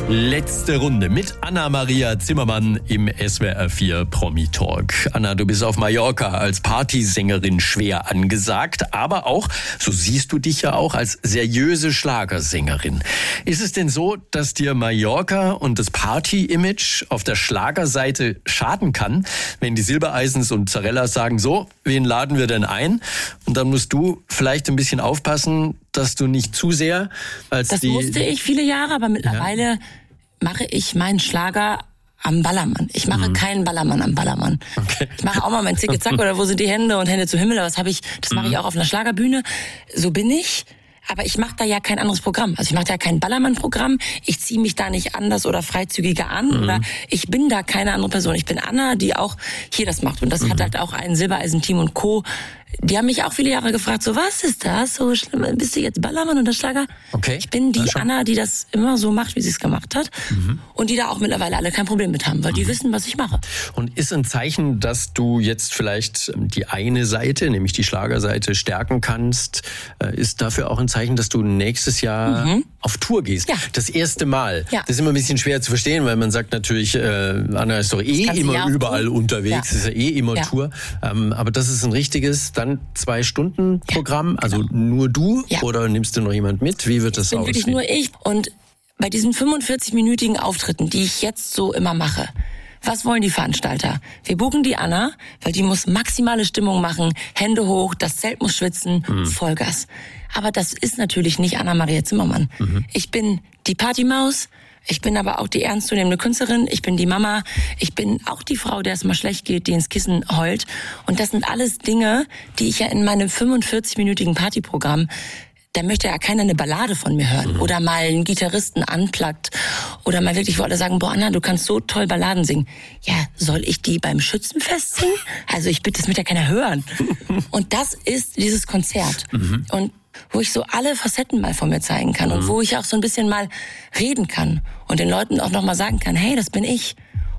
Letzte Runde mit Anna-Maria Zimmermann im SWR 4 Promi-Talk. Anna, du bist auf Mallorca als Partysängerin schwer angesagt, aber auch, so siehst du dich ja auch, als seriöse Schlagersängerin. Ist es denn so, dass dir Mallorca und das Party-Image auf der Schlagerseite schaden kann, wenn die Silbereisens und Zarellas sagen, so, wen laden wir denn ein? Und dann musst du vielleicht ein bisschen aufpassen, dass du nicht zu sehr als das wusste ich viele Jahre, aber mittlerweile mache ich meinen Schlager am Ballermann. Ich mache keinen Ballermann am Ballermann. Okay. Ich mache auch mal mein Zicke-Zack oder wo sind die Hände und Hände zum Himmel. Das mache ich auch auf einer Schlagerbühne. So bin ich. Aber ich mache da ja kein anderes Programm. Also ich mache da kein Ballermann-Programm. Ich ziehe mich da nicht anders oder freizügiger an. Oder ich bin da keine andere Person. Ich bin Anna, die auch hier das macht. Und das hat halt auch ein Silbereisen-Team und Co. Die haben mich auch viele Jahre gefragt, so, was ist das? So schlimm, bist du jetzt Ballermann und der Schlager? Okay. Ich bin die Anna, die das immer so macht, wie sie es gemacht hat. Und die da auch mittlerweile alle kein Problem mit haben, weil die wissen, was ich mache. Und ist ein Zeichen, dass du jetzt vielleicht die eine Seite, nämlich die Schlagerseite, stärken kannst, ist dafür auch ein Zeichen, dass du nächstes Jahr auf Tour gehst. Ja. Das erste Mal. Ja. Das ist immer ein bisschen schwer zu verstehen, weil man sagt natürlich, Anna ist doch immer überall unterwegs, ist ja immer Tour. Aber das ist ein richtiges, dann 2-Stunden-Programm, also nur du oder nimmst du noch jemand mit? Wie wird das aussehen? Wirklich nur ich. Und bei diesen 45-minütigen Auftritten, die ich jetzt so immer mache, was wollen die Veranstalter? Wir buchen die Anna, weil die muss maximale Stimmung machen, Hände hoch, das Zelt muss schwitzen, Vollgas. Aber das ist natürlich nicht Anna-Maria Zimmermann. Ich bin die Partymaus, ich bin aber auch die ernstzunehmende Künstlerin, ich bin die Mama, ich bin auch die Frau, der es mal schlecht geht, die ins Kissen heult. Und das sind alles Dinge, die ich ja in meinem 45-minütigen Partyprogramm, da möchte ja keiner eine Ballade von mir hören oder mal einen Gitarristen unplugged oder mal wirklich, wo alle sagen, boah Anna, du kannst so toll Balladen singen. Ja, soll ich die beim Schützenfest singen? Also ich bitte, das möchte ja keiner hören. Und das ist dieses Konzert. Und wo ich so alle Facetten mal von mir zeigen kann und wo ich auch so ein bisschen mal reden kann und den Leuten auch nochmal sagen kann, hey, das bin ich.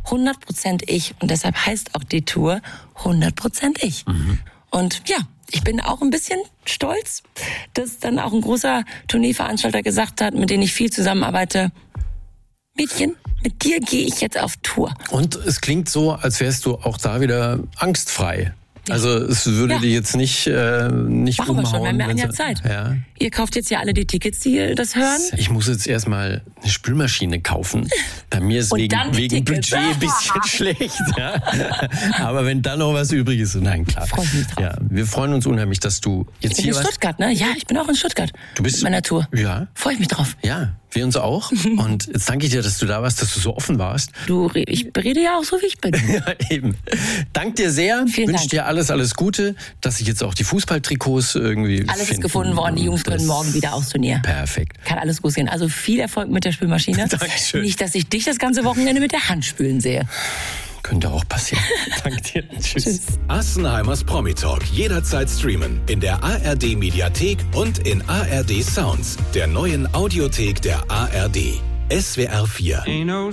100% ich. Und deshalb heißt auch die Tour 100% ich. Und ja, ich bin auch ein bisschen stolz, dass dann auch ein großer Tourneeveranstalter gesagt hat, mit dem ich viel zusammenarbeite, Mädchen, mit dir gehe ich jetzt auf Tour. Und es klingt so, als wärst du auch da wieder angstfrei. Also es würde dir jetzt nicht Machen umhauen. wir schon, wir haben ja Zeit. Ja. Ihr kauft jetzt ja alle die Tickets, die das hören. Ich muss jetzt erstmal eine Spülmaschine kaufen. Bei mir ist wegen Budget ein bisschen schlecht. Ja. Aber wenn dann noch was übrig ist, nein, klar. Freue ich mich drauf. Ja, wir freuen uns unheimlich, dass du jetzt hier warst. In Stuttgart, ne? Ja, ich bin auch in Stuttgart. Du bist mit meiner Tour. Ja. Freue ich mich drauf. Ja, wir uns auch. Und jetzt danke ich dir, dass du da warst, dass du so offen warst. Ich berede ja auch so, wie ich bin. Ja, eben. Dank dir sehr. Wünsche dir alles Gute, dass sich jetzt auch die Fußballtrikots irgendwie alles finden. ist gefunden worden. Die Jungs können morgen wieder aufs Turnier. Perfekt. Kann alles gut gehen. Also viel Erfolg mit der Spülmaschine. Dankeschön. Nicht, dass ich dich das ganze Wochenende mit der Hand spülen sehe. Könnte auch passieren. Danke dir. Tschüss. Assenheimers Promi-Talk jederzeit streamen in der ARD-Mediathek und in ARD Sounds, der neuen Audiothek der ARD. SWR 4.